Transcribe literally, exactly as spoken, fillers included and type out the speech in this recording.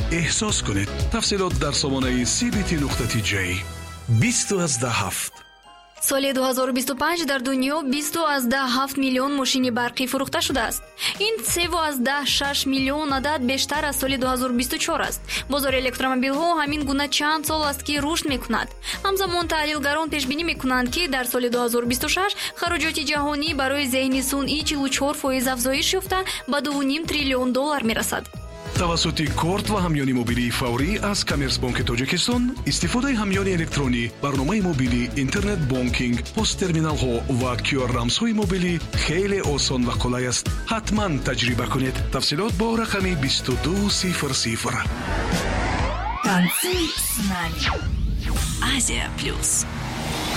احساس کنید. تفصیلات در سامانه سی بی تی نقطه تی جی. بیست از ده هفت. سال دو هزار و بیست و پنج در دنیا بیست از ده هفت میلیون ماشین برقی فروخته شده است. این سه از ده شش میلیون عدد بیشتر از سال دو هزار و بیست و چهار است. بازار الکترومبیل ها همین گونه چند سال است که رشد میکند. همزمان تحلیلگران پیش بینی میکنند که در سال دو هزار و بیست و شش خراجات جهانی برای ذهن صنعی چهل و چهار درصد افزایش یافته به دو و نیم تریلیون دلار میرسد. توسط کارت و همیانی موبیلی فوری از کامرس بانک تاجیکستان استفاده همیانی الکترونی، برنامه موبیلی، اینترنت بانکینگ، پست ترمینال ها و کیو آر رمز های موبیلی خیلی آسان و kolay است. حتما تجربه کنید. تفصیلات با رقم بیست و دو صفر صفر. Танцуй с нами. Азия плюс.